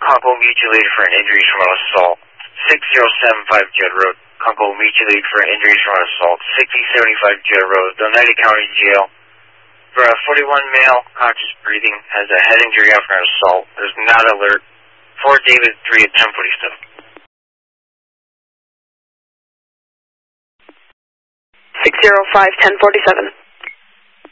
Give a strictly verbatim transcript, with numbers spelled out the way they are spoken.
Conco mutilated for an injury from an assault. six zero seven five Judd Road. Conco mutilated for an injury from an assault. sixty seventy-five Judd Road, Oneida County Jail. For a forty-one male, conscious breathing, has a head injury after an assault. Is not alert. Fort David three at ten forty-seven. six zero five, ten forty-seven.